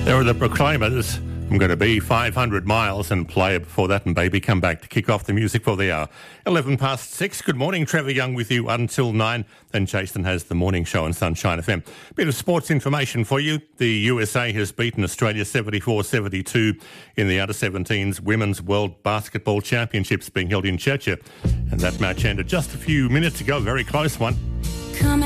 There are the Proclaimers. I'm going to be 500 miles and play before that, and baby come back to kick off the music for the hour. 11 past 6. Good morning, Trevor Young with you until 9. Then Jason has the morning show on Sunshine FM. Bit of sports information for you. The USA has beaten Australia 74-72 in the Under-17s Women's World Basketball Championships being held in Churchill. And that match ended just a few minutes ago. Very close one.